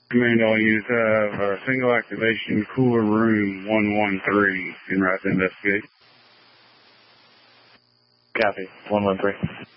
Command all units have a single activation cooler room 113 en route to investigate. Copy, 113.